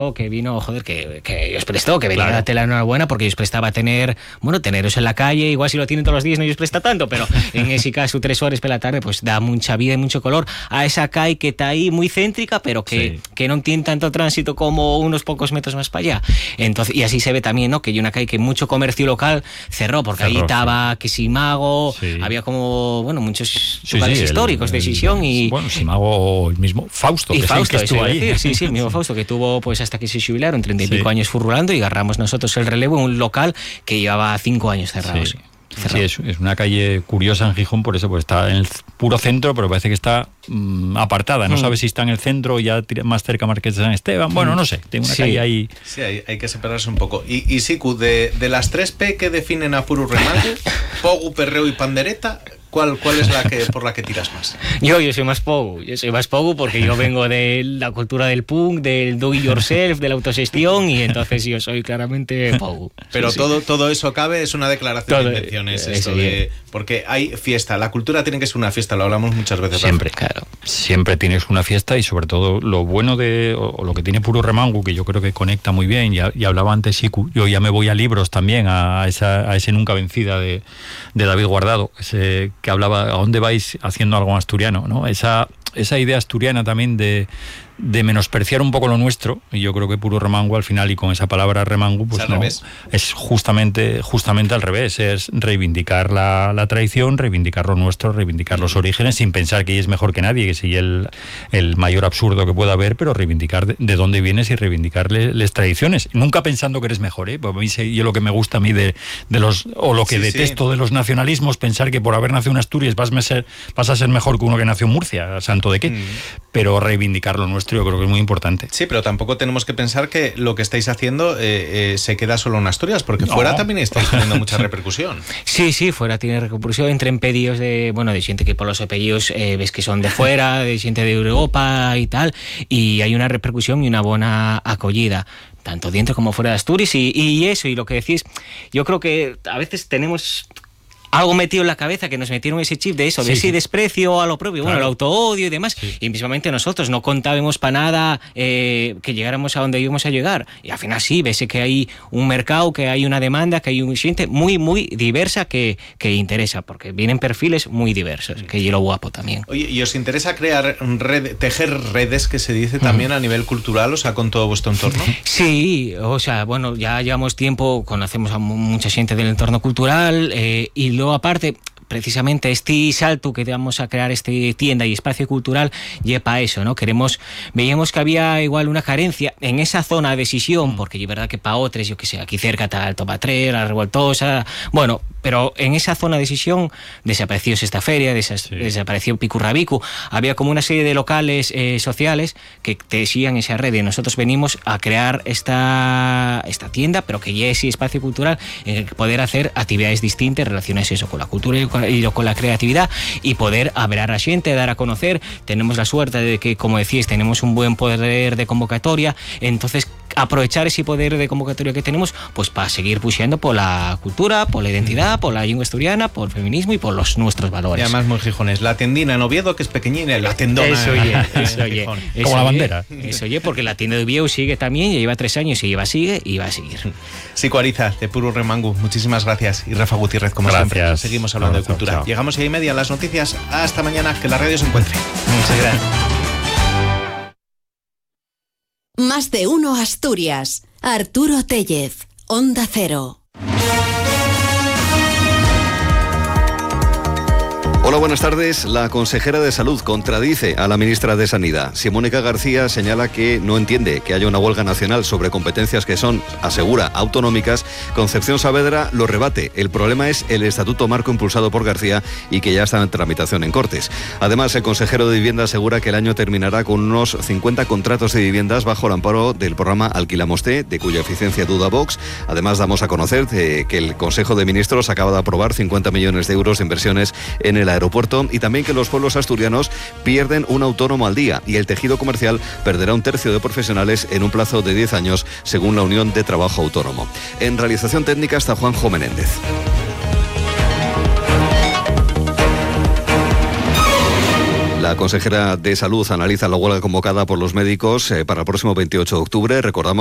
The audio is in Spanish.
que vino, joder, que os prestó, que venía a darte la enhorabuena porque os prestaba teneros en la calle, igual si lo tienen todos los días no os presta tanto, pero en ese caso 3 horas por la tarde pues da mucha vida y mucho color a esa calle que está ahí muy céntrica, pero que no tiene tanto tránsito como unos pocos metros más para allá. Entonces, y así se ve también, ¿no? Que hay una calle que mucho comercio local cerró, porque ahí estaba que Simago, había como, bueno, muchos lugares históricos de Sisión y... Bueno, Simago, el mismo Fausto, y que Fausto, que estuvo ahí. Decir, sí, el mismo Fausto, que tuvo pues hasta que se jubilaron, 30 y pico años furrulando, y agarramos nosotros el relevo en un local que llevaba 5 años cerrado. Sí, es una calle curiosa en Gijón, por eso pues está en el puro centro, pero parece que está apartada. No sabes si está en el centro o ya más cerca Marqués de San Esteban. Bueno, no sé, tengo una calle ahí. Sí, hay que separarse un poco. Y Sicu, de las 3 P que definen a Puru Remango, Pogu, Perreo y Pandereta, ¿cuál es la que por la que tiras más? Yo soy más Pogu porque yo vengo de la cultura del punk, del do it yourself, de la autogestión, y entonces yo soy claramente Pogu. Pero todo eso cabe, es una declaración de intenciones, esto de, porque hay fiesta, la cultura tiene que ser una fiesta, lo hablamos muchas veces. Siempre, claro. Siempre tienes una fiesta, y sobre todo lo bueno o lo que tiene Puru Remango, que yo creo que conecta muy bien, y hablaba antes Sicu, yo ya me voy a libros también, a ese Nunca Vencida de David Guardado, que hablaba a dónde vais haciendo algo asturiano, ¿no? Esa idea asturiana también de menospreciar un poco lo nuestro, y yo creo que Puru Remango al final, y con esa palabra Remango, pues no, es justamente al revés, es reivindicar la tradición, reivindicar lo nuestro, reivindicar los orígenes, sin pensar que ella es mejor que nadie, que si el mayor absurdo que pueda haber, pero reivindicar de dónde vienes y reivindicar las tradiciones, nunca pensando que eres mejor, Pues a mí, yo lo que me gusta a mí de los, o lo que detesto de los nacionalismos, pensar que por haber nacido en Asturias vas a ser mejor que uno que nació en Murcia, santo de qué, pero reivindicar lo nuestro yo creo que es muy importante. Sí, pero tampoco tenemos que pensar que lo que estáis haciendo se queda solo en Asturias, porque fuera también estáis teniendo mucha repercusión. Sí, fuera tiene repercusión, entre pedidos de gente que por los apellidos ves que son de fuera, de gente de Europa y tal, y hay una repercusión y una buena acogida, tanto dentro como fuera de Asturias, y eso, y lo que decís, yo creo que a veces tenemos algo metido en la cabeza, que nos metieron ese chip de eso, de ese desprecio a lo propio, el autoodio y demás, y mismamente nosotros no contábamos para nada que llegáramos a donde íbamos a llegar, y al final sí, ves que hay un mercado, que hay una demanda, que hay un gente muy, muy diversa que interesa, porque vienen perfiles muy diversos, que es lo guapo también. Oye, ¿y os interesa tejer redes, que se dice también a nivel cultural, o sea, con todo vuestro entorno? Sí, o sea, bueno, ya llevamos tiempo, conocemos a mucha gente del entorno cultural, y luego aparte, precisamente este salto que vamos a crear, este tienda y espacio cultural, lleva eso, ¿no? Veíamos que había igual una carencia en esa zona de Sisión, porque es verdad que para otros, yo que sé, aquí cerca está el Tomatrer, la Revoltosa, bueno, pero en esa zona de Sisión desapareció esta feria, desapareció Picurrabicu, había como una serie de locales sociales que decían esa red, y nosotros venimos a crear esta tienda, pero que ya es espacio cultural en el que poder hacer actividades distintas relacionadas eso con la cultura y con la creatividad, y poder hablar a la gente, dar a conocer. Tenemos la suerte de que, como decís, tenemos un buen poder de convocatoria, entonces aprovechar ese poder de convocatoria que tenemos pues para seguir pusheando por la cultura, por la identidad, por la lengua asturiana, por el feminismo y por nuestros valores. Y además muy gijones, la tiendina en Oviedo, que es pequeñina, y la tendona eso oye, como la bandera. Eso oye, porque la tienda de Oviedo sigue también, ya lleva 3 años y va a seguir. Sicu Ariza, de Puru Remango, muchísimas gracias, y Rafa Gutiérrez, como siempre, seguimos hablando de cultura. Chao. Llegamos a 6:30 las noticias, hasta mañana, que la radio se encuentre. Muchas gracias. Más de uno Asturias. Arturo Tellez, Onda Cero. Hola, buenas tardes. La consejera de Salud contradice a la ministra de Sanidad. Simónica García señala que no entiende que haya una huelga nacional sobre competencias que son, asegura, autonómicas. Concepción Saavedra lo rebate. El problema es el estatuto marco impulsado por García y que ya está en tramitación en Cortes. Además, el consejero de Vivienda asegura que el año terminará con unos 50 contratos de viviendas bajo el amparo del programa Alquilamoste, de cuya eficiencia duda Vox. Además, damos a conocer que el Consejo de Ministros acaba de aprobar 50 millones de euros de inversiones en el aeropuerto, y también que los pueblos asturianos pierden un autónomo al día y el tejido comercial perderá 1/3 de profesionales en un plazo de 10 años, según la Unión de Trabajo Autónomo. En realización técnica está Juanjo Menéndez. La consejera de Salud analiza la huelga convocada por los médicos para el próximo 28 de octubre. Recordamos